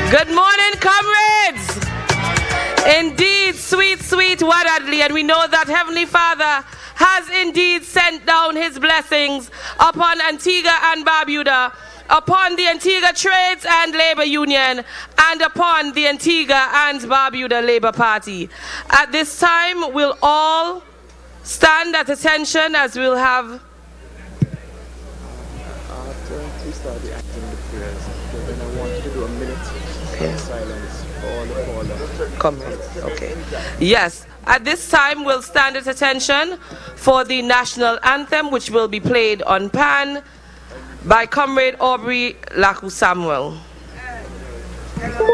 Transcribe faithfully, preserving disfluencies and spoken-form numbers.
Good morning, comrades. Indeed, sweet, sweet Wadadli, and we know that Heavenly Father has indeed sent down his blessings upon Antigua and Barbuda, upon the Antigua Trades and Labor Union, and upon the Antigua and Barbuda Labor Party. At this time, we'll all stand at attention as we'll have... After we start the acting the prayers, then I want you to do a minute Okay. of silence for all the fallen. Comrades, okay. Yes, at this time we'll stand at attention for the national anthem, which will be played on pan by Comrade Aubrey Laku Samuel.